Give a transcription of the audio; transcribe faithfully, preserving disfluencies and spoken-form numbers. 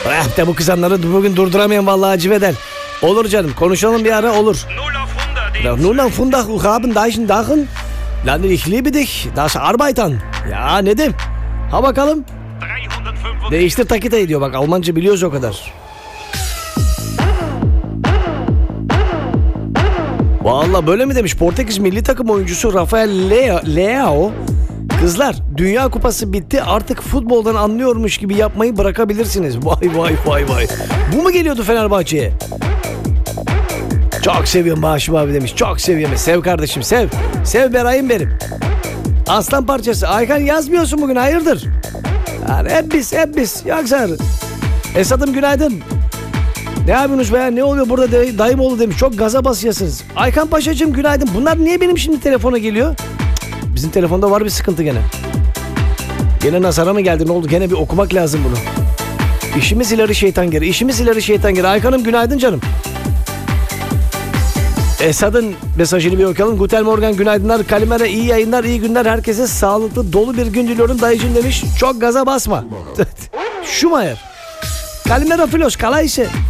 Eh de bu kızanları bugün durduramayan vallahi Civeden. Olur canım, konuşalım bir ara, olur. Ja, nur noch Fundach und haben Deichen Dachen. Lan ich liebe dich, das Arbeiten. Ya Nedim, ha bakalım. Değiştir takitayı diyor, bak Almanca biliyoruz o kadar. Vallahi böyle mi demiş Portekiz milli takım oyuncusu Rafael Leo, Leao. Kızlar, Dünya Kupası bitti, artık futboldan anlıyormuş gibi yapmayı bırakabilirsiniz. Vay vay vay vay. Bu mu geliyordu Fenerbahçe'ye? Çok seviyorum Başım abi demiş. Çok seviyorum. Sev kardeşim, sev. Sev Beray'ım benim. Aslan parçası. Aykan yazmıyorsun bugün, hayırdır? Yani hep biz hep biz. Yoksa. Esad'ım günaydın. Ne yapıyorsunuz be? Ne oluyor burada? Day- dayım oğlu demiş. Çok gaza basıyorsunuz. Aykan Paşacığım günaydın. Bunlar niye benim şimdi telefona geliyor? Cık, bizim telefonda var bir sıkıntı gene. Gene nazara mı geldi? Ne oldu? Gene bir okumak lazım bunu. İşimiz ileri şeytan geri. İşimiz ileri şeytan geri. Aykan'ım günaydın canım. Esad'ın mesajını bir okuyalım. Guten Morgen, günaydınlar. Kalimera, iyi yayınlar, iyi günler. Herkese sağlıklı, dolu bir gün diliyorum dayıcım demiş. Çok gaza basma. Schumacher. Kalimera Filos, kalayse.